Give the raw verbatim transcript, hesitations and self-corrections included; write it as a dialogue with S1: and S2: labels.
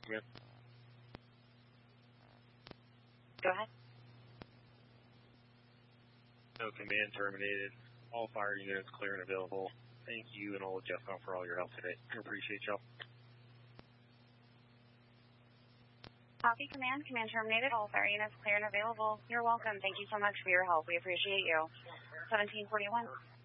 S1: Command.
S2: Go ahead.
S1: No, command terminated. All fire units clear and available. Thank you and all of JEFCON for all your help today. I appreciate y'all.
S2: Copy, command. Command terminated. All fire units clear and available. You're welcome. Thank you so much for your help. We appreciate you. seventeen forty-one.